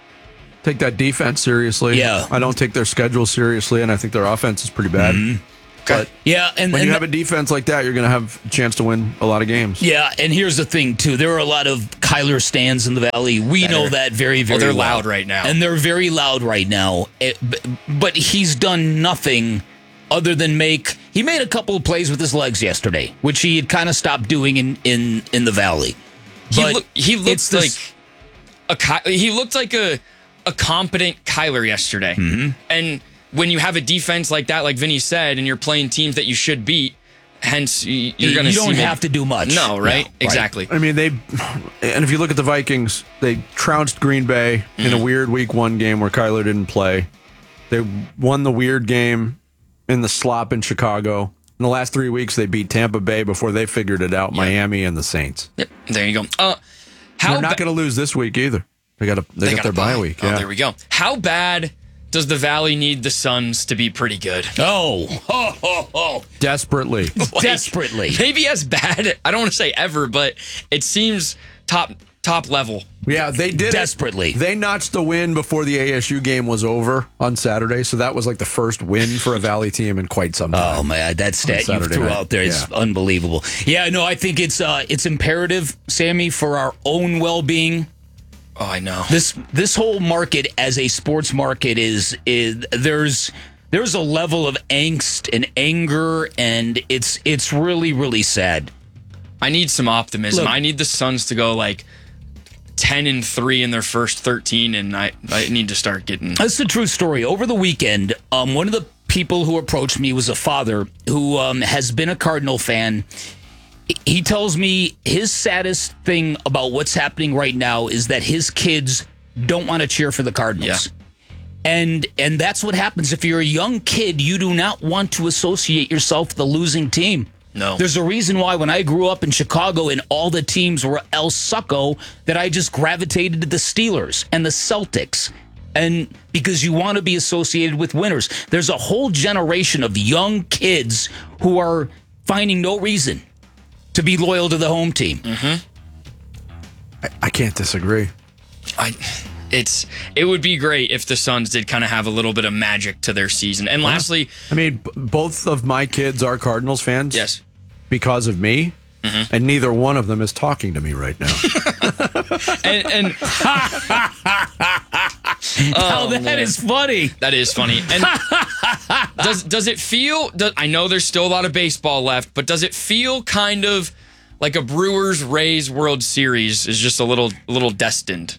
Take that defense seriously. Yeah. I don't take their schedule seriously, and I think their offense is pretty bad. Mm-hmm. But yeah, and when and you the- have a defense like that, you're going to have a chance to win a lot of games. Yeah, and here's the thing too: there are a lot of Kyler stands in the Valley. We That know are- that very, very Well, they're well. loud right now. and they're very loud right now. It- b- but he's done nothing other than make. He made a couple of plays with his legs yesterday, which he had kind of stopped doing in in in the Valley. He But look, he it's looks this- like a Ky- he looked like a a competent Kyler yesterday. Mm-hmm. And when you have a defense like that, like Vinny said, and you're playing teams that you should beat, hence y- you're You- going to you see don't maybe- have to do much. No, right? No, right. Exactly. I mean, they, and if you look at the Vikings, they trounced Green Bay in a Mm-hmm. weird week one game where Kyler didn't play. They won the weird game in the slop in Chicago. In the last three weeks, they beat Tampa Bay before they figured it out, Miami and the Saints. Yep. There you go. Uh, how They're not ba- going to lose this week either. They got a, they, They got got their a bye bye. week. Oh, Yeah. there we go. How bad does the Valley need the Suns to be pretty good? Oh, ho, ho, ho. Desperately. Like, Desperately. Maybe as bad. I don't want to say ever, but it seems top top level. Yeah, they did it. Desperately. They notched the win before the A S U game was over on Saturday, so that was like the first win for a Valley team in quite some time. Oh man, that stat you Saturday threw night. out there is Yeah. unbelievable. Yeah, no, I think it's uh, it's imperative, Sammy, for our own well-being. Oh, I know. This this whole market as a sports market is is there's there's a level of angst and anger, and it's it's really really sad. I need some optimism. Look- I need the Suns to go like ten and three in their first thirteen, and I, I need to start getting. That's a true story. Over the weekend, um, one of the people who approached me was a father who um, has been a Cardinal fan. He tells me his saddest thing about what's happening right now is that his kids don't want to cheer for the Cardinals. Yeah. And and that's what happens if you're a young kid. You do not want to associate yourself with the losing team. No. There's a reason why when I grew up in Chicago and all the teams were El Succo that I just gravitated to the Steelers and the Celtics. And because you want to be associated with winners. There's a whole generation of young kids who are finding no reason to be loyal to the home team. Mm-hmm. I, I can't disagree. I, it's it would be great if the Suns did kind of have a little bit of magic to their season. And lastly, I mean, b- both of my kids are Cardinals fans. Yes. Because of me. Mm-hmm. And neither one of them is talking to me right now. and, and oh, that man. is funny. That is funny. And does does it feel? Does, I know there's still a lot of baseball left, but does it feel kind of like a Brewers Rays World Series is just a little little destined?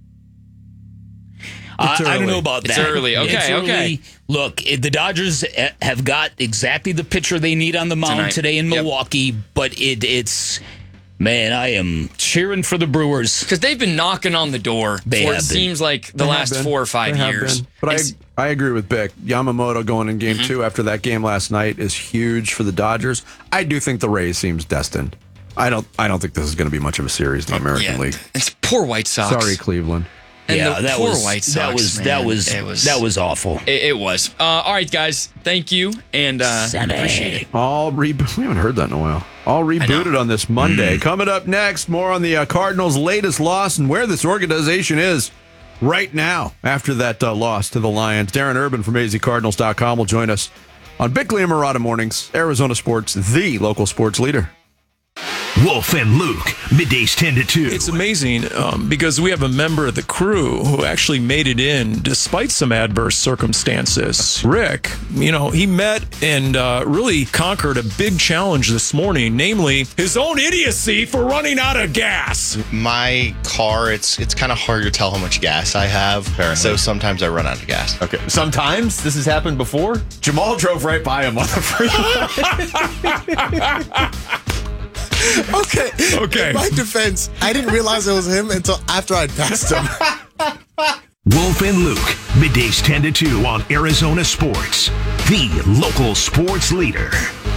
I, I don't know about It's that. early. Okay, It's early. okay. Look, it- the Dodgers eh, have got exactly the pitcher they need on the mound Tonight. today in Yep. Milwaukee, but it, it's, man, I am cheering for the Brewers. Because they've been knocking on the door They for have it been. seems like the They have last been. four or five They have years. been. But It's- I, I agree with Bick. Yamamoto going in game Mm-hmm. two after that game last night is huge for the Dodgers. I do think the Rays seems destined. I don't. I don't think this is going to be much of a series in the American yeah, League. It's poor White Sox. Sorry, Cleveland. And yeah, the that poor was White Sox, that was man. that was It was- that was awful. It, it was. Uh, all right, guys. Thank you, and uh, Sammy. appreciate it. All re- we haven't heard that in a while. All rebooted on this Monday. Mm. Coming up next, more on the uh, Cardinals' latest loss and where this organization is right now after that uh, loss to the Lions. Darren Urban from A Z Cardinals dot com will join us on Bickley and Murata Mornings, Arizona Sports, the local sports leader. Wolf and Luke, middays ten to two. It's amazing um, because we have a member of the crew who actually made it in despite some adverse circumstances. Rick, you know, he met and uh, really conquered a big challenge this morning, namely his own idiocy for running out of gas. My car, it's it's kind of hard to tell how much gas I have, Apparently. so sometimes I run out of gas. Okay, sometimes this has happened before. Jamal drove right by him on the freeway. Okay. Okay. In my defense, I didn't realize it was him until after I'd passed him. Wolf and Luke, middays ten to two on Arizona Sports, the local sports leader.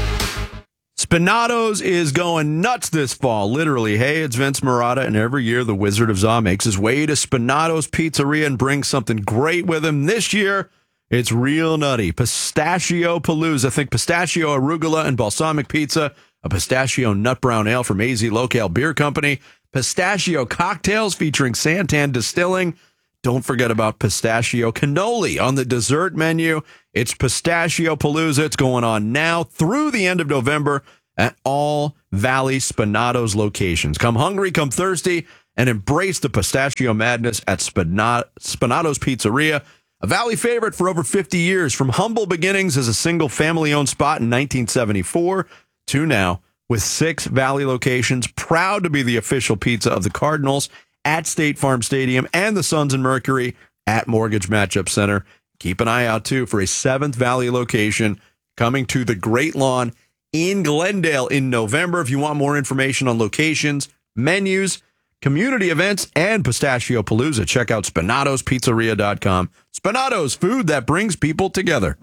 Spinatos is going nuts this fall, literally. Hey, it's Vince Marotta, and every year the Wizard of Za makes his way to Spinatos Pizzeria and brings something great with him. This year, it's real nutty. Pistachio Palooza. Think pistachio, arugula, and balsamic pizza. A pistachio nut brown ale from A Z Local Beer Company. Pistachio cocktails featuring Santan Distilling. Don't forget about pistachio cannoli on the dessert menu. It's Pistachio Palooza. It's going on now through the end of November at all Valley Spinatos locations. Come hungry, come thirsty, and embrace the pistachio madness at Spinat- Spinatos Pizzeria. A Valley favorite for over fifty years, from humble beginnings as a single family-owned spot in nineteen seventy-four to now with six Valley locations, proud to be the official pizza of the Cardinals at State Farm Stadium and the Suns and Mercury at Mortgage Matchup Center. Keep an eye out, too, for a seventh Valley location coming to the Great Lawn in Glendale in November. If you want more information on locations, menus, community events, and Pistachio Palooza, check out spinatos pizzeria dot com. Spinatos, food that brings people together.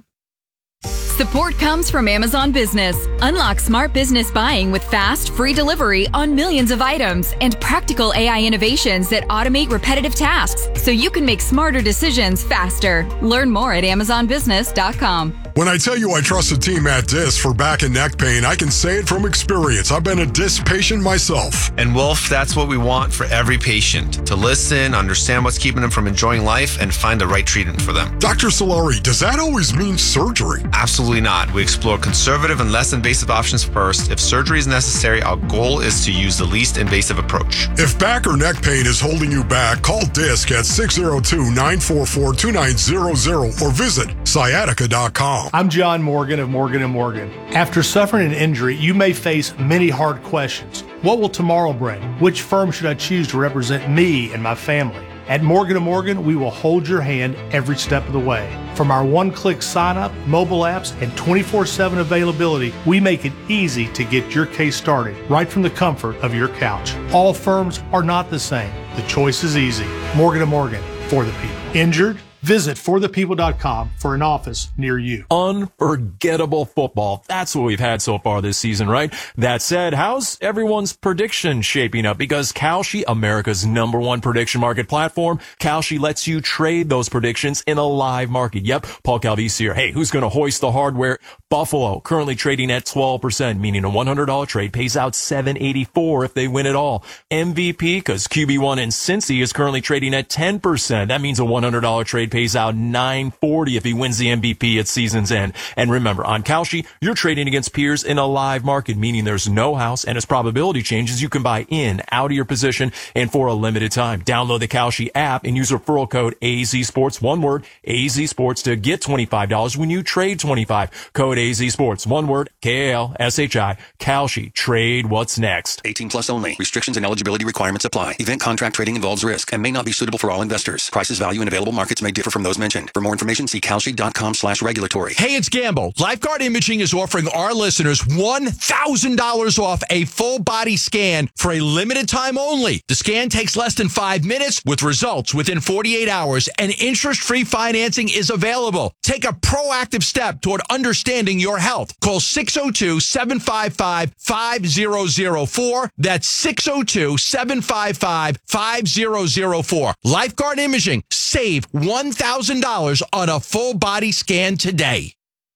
Support comes from Amazon Business. Unlock smart business buying with fast, free delivery on millions of items and practical A I innovations that automate repetitive tasks so you can make smarter decisions faster. Learn more at amazon business dot com. When I tell you I trust the team at Disc for back and neck pain, I can say it from experience. I've been a Disc patient myself. And Wolf, that's what we want for every patient, to listen, understand what's keeping them from enjoying life, and find the right treatment for them. Doctor Solari, does that always mean surgery? Absolutely not. We explore conservative and less invasive options first. If surgery is necessary, our goal is to use the least invasive approach. If back or neck pain is holding you back, call Disc at six oh two, nine four four, two nine zero zero or visit sciatica dot com. I'm John Morgan of Morgan and Morgan. After suffering an injury, you may face many hard questions. What will tomorrow bring? Which firm should I choose to represent me and my family? At Morgan and Morgan, we will hold your hand every step of the way. From our one-click sign-up, mobile apps, and twenty-four seven availability, we make it easy to get your case started right from the comfort of your couch. All firms are not the same. The choice is easy. Morgan and Morgan, for the people. Injured? Visit for the people dot com for an office near you. Unforgettable football. That's what we've had so far this season, right? That said, how's everyone's prediction shaping up? Because Kalshi, America's number one prediction market platform, Kalshi lets you trade those predictions in a live market. Yep, Paul Calvisi here. Hey, who's going to hoist the hardware? Buffalo, currently trading at twelve percent, meaning a one hundred dollars trade pays out seven eighty-four if they win it all. M V P, because Q B one in Cincy is currently trading at ten percent. That means a one hundred dollars trade pays out nine forty if he wins the M V P at season's end. And remember, on Kalshi, you're trading against peers in a live market, meaning there's no house, and as probability changes, you can buy in, out of your position, and for a limited time. Download the Kalshi app and use referral code A Z Sports, one word, A Z Sports, to get twenty-five dollars when you trade twenty-five dollars. Code A Z Sports, one word, K A L S H I, Kalshi. Trade what's next. eighteen plus only. Restrictions and eligibility requirements apply. Event contract trading involves risk and may not be suitable for all investors. Prices, value, and available markets may differ from those mentioned. For more information, see kalshi dot com slash regulatory. Hey, it's Gambo. Lifeguard Imaging is offering our listeners one thousand dollars off a full body scan for a limited time only. The scan takes less than five minutes with results within forty-eight hours, and interest-free financing is available. Take a proactive step toward understanding your health. Call six oh two, seven five five, five oh oh four. That's six oh two, seven five five, five oh oh four. Lifeguard Imaging. Save one thousand dollars on a full body scan today.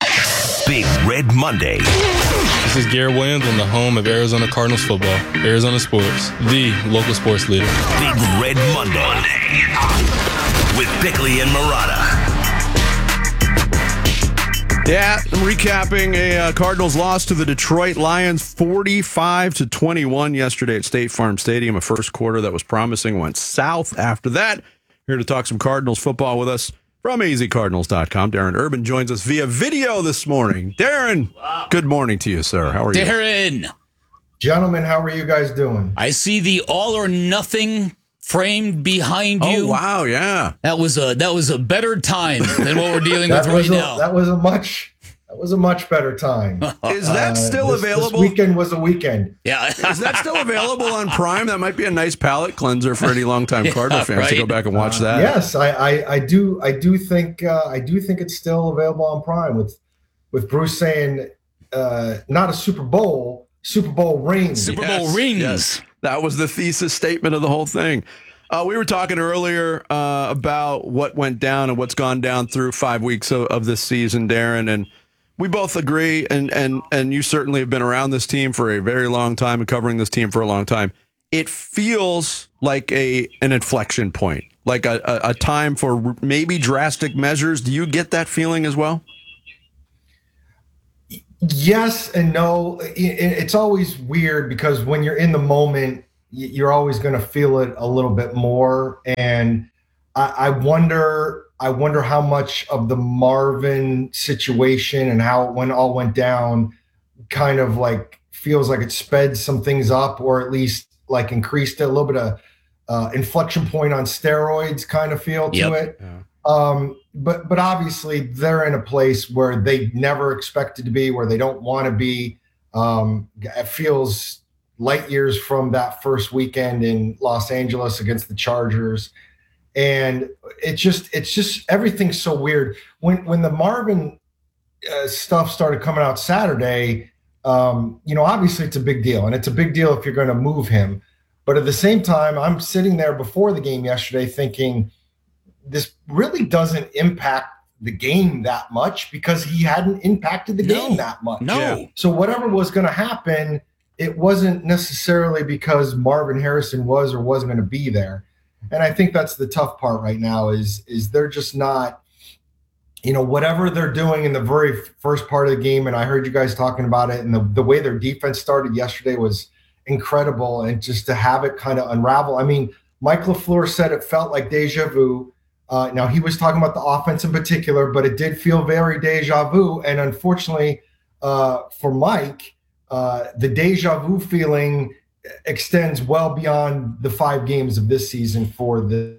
Big Red Monday. This is Garrett Williams on the home of Arizona Cardinals football. Arizona Sports, the local sports leader. Big Red Monday. With Bickley and Marotta. Yeah, I'm recapping a uh, Cardinals loss to the Detroit Lions, forty-five to twenty-one yesterday at State Farm Stadium. A first quarter that was promising went south after that. Here to talk some Cardinals football with us from A Z Cardinals dot com. Darren Urban joins us via video this morning. Darren, good morning to you, sir. How are you? Darren. Gentlemen, how are you guys doing? I see the all or nothing framed behind you. Oh, wow, yeah. That was a that was a better time than what we're dealing with That right was a, now. That was a much that was a much better time. Is that Uh, still this- available? This weekend was a weekend. Yeah. Is that still available on Prime? That might be a nice palate cleanser for any longtime Cardinal Yeah, fans to go right. back and watch that. Yes, I, I, I do I do think uh, I do think it's still available on Prime with with Bruce saying uh, not a Super Bowl, Super Bowl ring. Yes, yes. That was the thesis statement of the whole thing. Uh, we were talking earlier uh, about what went down and what's gone down through five weeks of, of this season, Darren, and we both agree, and, and, and you certainly have been around this team for a very long time and covering this team for a long time. It feels like a an inflection point, like a, a, a time for maybe drastic measures. Do you get that feeling as well? Yes and no. It- It's always weird because when you're in the moment, y- you're always going to feel it a little bit more. And I, I wonder, I wonder how much of the Marvin situation and how it when all went down, kind of like feels like it sped some things up, or at least like increased it a little bit of uh, inflection point on steroids kind of feel to Yep. it. Um, but but obviously they're in a place where they never expected to be, where they don't want to be. Um, it feels light years from that first weekend in Los Angeles against the Chargers, and it just it's just everything's so weird. When when the Marvin uh, stuff started coming out Saturday, um, you know, obviously it's a big deal, and it's a big deal if you're going to move him. But at the same time, I'm sitting there before the game yesterday thinking, this really doesn't impact the game that much because he hadn't impacted the game that much. No. Yeah. So whatever was going to happen, it wasn't necessarily because Marvin Harrison was or wasn't going to be there. And I think that's the tough part right now is, is they're just not, you know, whatever they're doing in the very first part of the game. And I heard you guys talking about it, and the, the way their defense started yesterday was incredible. And just to have it kind of unravel. I mean, Mike LaFleur said it felt like deja vu. Uh, now, he was talking about the offense in particular, but it did feel very deja vu. And unfortunately uh, for Mike, uh, the deja vu feeling extends well beyond the five games of this season for the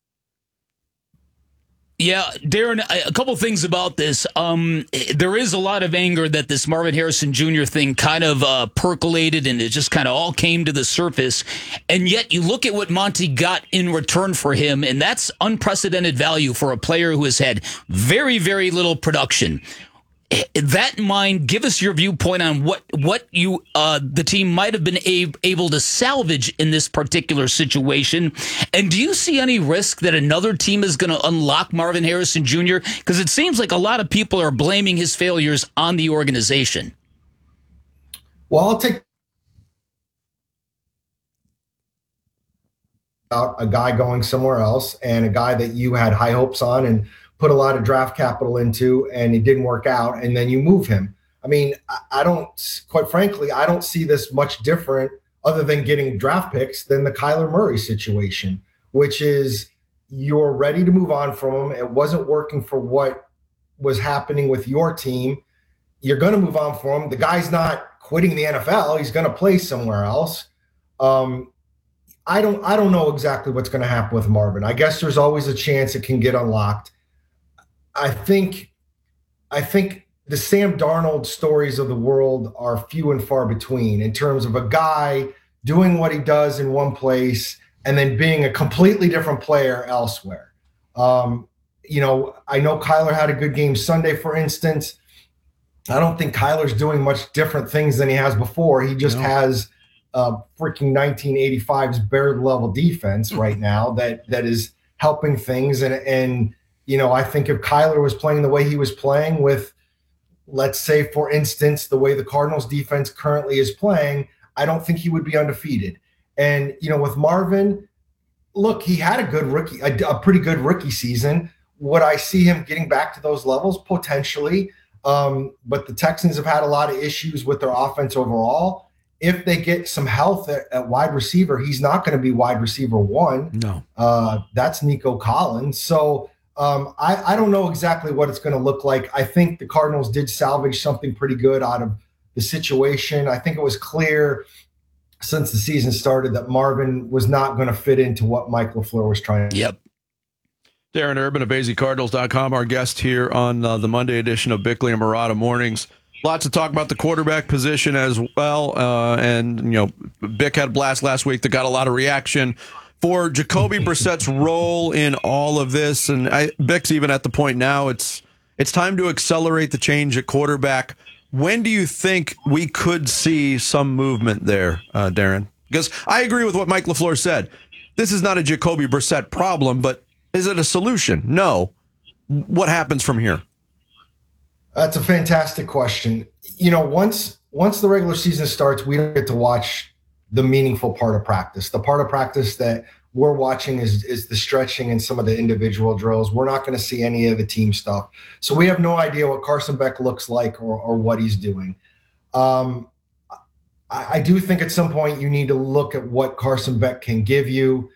Yeah, Darren, a couple things about this. Um, there is a lot of anger that this Marvin Harrison Junior thing kind of uh, percolated, and it just kind of all came to the surface. And yet you look at what Monty got in return for him, and that's unprecedented value for a player who has had very, very little production. That in mind, give us your viewpoint on what what you uh, the team might have been a- able to salvage in this particular situation. And do you see any risk that another team is going to unlock Marvin Harrison Junior? Because it seems like a lot of people are blaming his failures on the organization. Well, I'll take out a guy going somewhere else and a guy that you had high hopes on and put a lot of draft capital into, and it didn't work out, and then you move him. I mean, I, I don't, quite frankly, I don't see this much different other than getting draft picks than the Kyler Murray situation, which is you're ready to move on from him. It wasn't working for what was happening with your team. You're going to move on from him. The guy's not quitting the N F L. He's going to play somewhere else. Um, I don't, I don't know exactly what's going to happen with Marvin. I guess there's always a chance it can get unlocked. I think, I think the Sam Darnold stories of the world are few and far between in terms of a guy doing what he does in one place and then being a completely different player elsewhere. Um, you know, I know Kyler had a good game Sunday, for instance. I don't think Kyler's doing much different things than he has before. He just No. has uh, freaking nineteen eighty-five's Bear level defense right now that that is helping things. And and you know, I think if Kyler was playing the way he was playing with, let's say, for instance, the way the Cardinals defense currently is playing, I don't think he would be undefeated. And, you know, with Marvin, look, he had a good rookie, a, a pretty good rookie season. Would I see him getting back to those levels? Potentially. Um, but the Texans have had a lot of issues with their offense overall. If they get some health at, at wide receiver, he's not going to be wide receiver one. No. Uh, that's Nico Collins. So um, I, I don't know exactly what it's going to look like. I think the Cardinals did salvage something pretty good out of the situation. I think it was clear since the season started that Marvin was not going to fit into what Mike LaFleur was trying to do. Yep. Darren Urban of A Z Cardinals dot com, our guest here on uh, the Monday edition of Bickley and Marotta Mornings. Lots to talk about the quarterback position as well. Uh, and, you know, Bick had a blast last week that got a lot of reaction for Jacoby Brissett's role in all of this. And I, Bick's even at the point now, it's it's time to accelerate the change at quarterback. When do you think we could see some movement there, uh, Darren? Because I agree with what Mike LaFleur said. This is not a Jacoby Brissett problem, but is it a solution? No. What happens from here? That's a fantastic question. You know, once once the regular season starts, we don't get to watch the meaningful part of practice. The part of practice that we're watching is is the stretching and some of the individual drills. We're not going to see any of the team stuff. So we have no idea what Carson Beck looks like or, or what he's doing. Um, I, I do think at some point you need to look at what Carson Beck can give you.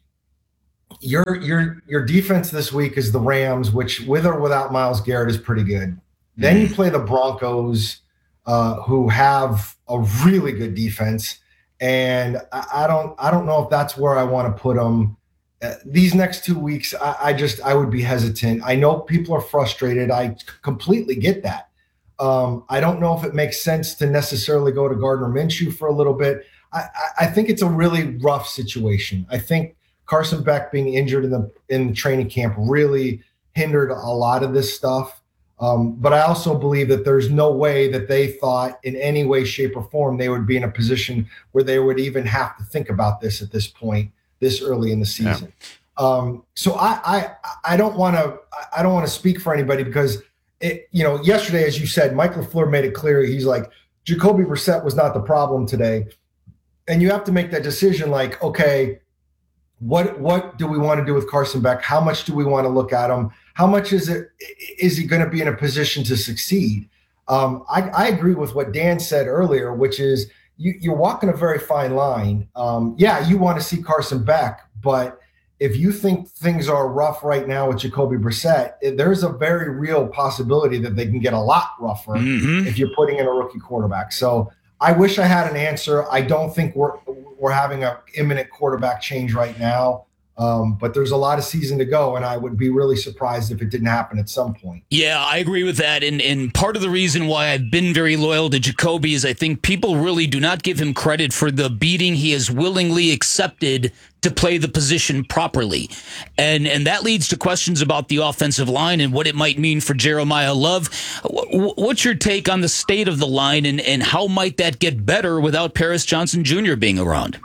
Your your your defense this week is the Rams, which with or without Myles Garrett is pretty good. Then you play the Broncos, uh, who have a really good defense, and I, I don't I don't know if that's where I want to put them. Uh, these next two weeks, I, I just I would be hesitant. I know people are frustrated. I completely get that. Um, I don't know if it makes sense to necessarily go to Gardner Minshew for a little bit. I, I think it's a really rough situation. I think Carson Beck being injured in the in the training camp really hindered a lot of this stuff. Um, but I also believe that there's no way that they thought in any way, shape, or form they would be in a position where they would even have to think about this at this point, this early in the season. Yeah. Um, so I, I, I don't want to, I don't want to speak for anybody because it, you know, yesterday, as you said, Mike LaFleur made it clear. He's like, Jacoby Brissett was not the problem today. And you have to make that decision like, okay, what, what do we want to do with Carson Beck? How much do we want to look at him? How much is it? Is he going to be in a position to succeed? Um, I, I agree with what Dan said earlier, which is you, you're walking a very fine line. Um, yeah, you want to see Carson Beck, but if you think things are rough right now with Jacoby Brissett, there's a very real possibility that they can get a lot rougher mm-hmm. if you're putting in a rookie quarterback. So I wish I had an answer. I don't think we're we're having an imminent quarterback change right now. Um, but there's a lot of season to go, and I would be really surprised if it didn't happen at some point. Yeah, I agree with that. And, and part of the reason why I've been very loyal to Jacoby is I think people really do not give him credit for the beating he has willingly accepted to play the position properly. And and that leads to questions about the offensive line and what it might mean for Jeremiah Love. What's your take on the state of the line, and, and how might that get better without Paris Johnson Junior being around?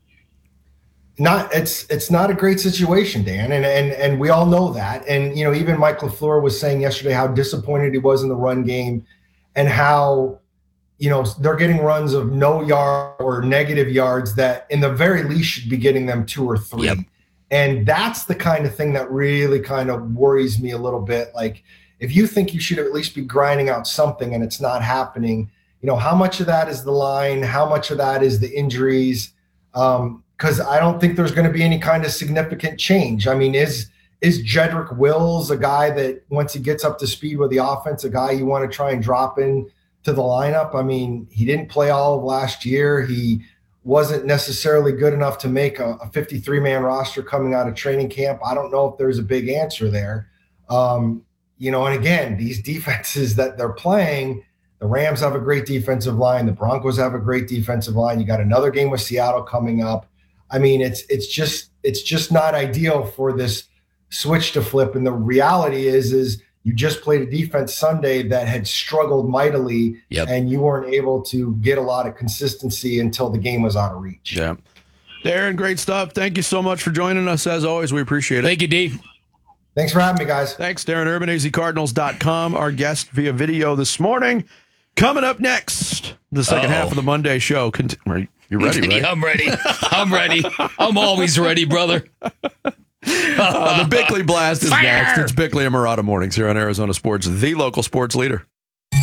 Not it's it's not a great situation, Dan, and and and we all know that. And you know, even Mike LaFleur was saying yesterday how disappointed he was in the run game, and how you know they're getting runs of no yard or negative yards that, in the very least, should be getting them two or three. Yep. And that's the kind of thing that really kind of worries me a little bit. Like, if you think you should at least be grinding out something and it's not happening, you know, how much of that is the line? How much of that is the injuries? Um, Because I don't think there's going to be any kind of significant change. I mean, is is Jedrick Wills a guy that once he gets up to speed with the offense, a guy you want to try and drop in to the lineup? I mean, he didn't play all of last year. He wasn't necessarily good enough to make a fifty-three man roster coming out of training camp. I don't know if there's a big answer there. Um, you know, and again, these defenses that they're playing, the Rams have a great defensive line. The Broncos have a great defensive line. You got another game with Seattle coming up. I mean, it's it's just it's just not ideal for this switch to flip. And the reality is, is you just played a defense Sunday that had struggled mightily, yep. and you weren't able to get a lot of consistency until the game was out of reach. Yeah, Darren, great stuff. Thank you so much for joining us. As always, we appreciate it. Thank you, D. Thanks for having me, guys. Thanks, Darren Urban, A Z Cardinals dot com, our guest via video this morning. Coming up next, the second Uh-oh. half of the Monday show. Cont- You ready, right? I'm ready. I'm ready. I'm always ready, brother. uh, the Bickley Blast is Fire! next. It's Bickley and Marotta Mornings here on Arizona Sports, the local sports leader.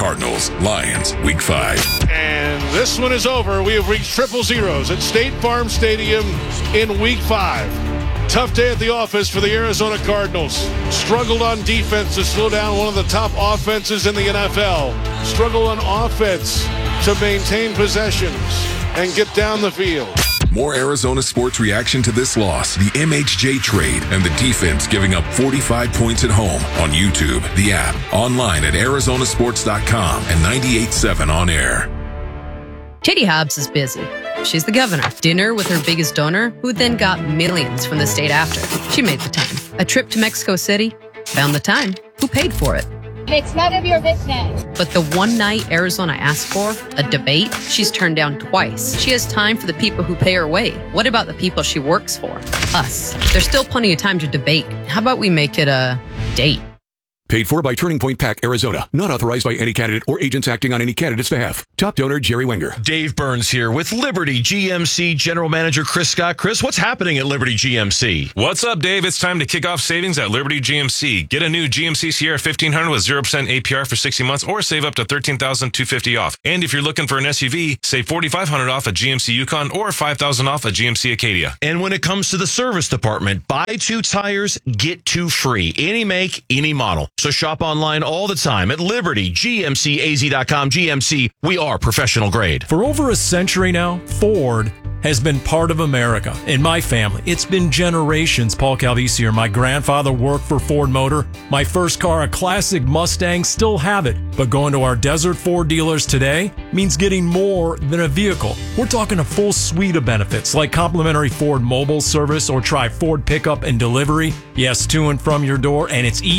Cardinals, Lions, Week five. And this one is over. We have reached triple zeros at State Farm Stadium in Week five. Tough day at the office for the Arizona Cardinals. Struggled on defense to slow down one of the top offenses in the N F L. Struggled on offense to maintain possessions and get down the field. More Arizona sports reaction to this loss, the M H J trade, and the defense giving up forty-five points at home on YouTube, the app, online at Arizona Sports dot com, and ninety-eight point seven on air. Katie Hobbs is busy. She's the governor. Dinner with her biggest donor, who then got millions from the state after. She made the time. A trip to Mexico City, found the time. Who paid for it? It's none of your business. But the one night Arizona asked for, a debate, she's turned down twice. She has time for the people who pay her way. What about the people she works for? Us. There's still plenty of time to debate. How about we make it a date? Paid for by Turning Point PAC, Arizona. Not authorized by any candidate or agents acting on any candidate's behalf. Top donor, Jerry Wenger. Dave Burns here with Liberty G M C General Manager Chris Scott. Chris, what's happening at Liberty G M C? What's up, Dave? It's time to kick off savings at Liberty G M C. Get a new G M C Sierra fifteen hundred with zero percent A P R for sixty months or save up to thirteen thousand two hundred fifty dollars off. And if you're looking for an S U V, save forty-five hundred dollars off a G M C Yukon or five thousand dollars off a G M C Acadia. And when it comes to the service department, buy two tires, get two free. Any make, any model. So shop online all the time at Liberty G M C A Z dot com. G M C, we are professional grade. For over a century now, Ford has been part of America. In my family, it's been generations. Paul Calvisi here. My grandfather worked for Ford Motor. My first car, a classic Mustang, still have it. But going to our Desert Ford dealers today means getting more than a vehicle. We're talking a full suite of benefits like complimentary Ford mobile service or try Ford pickup and delivery. Yes, to and from your door, and it's easy.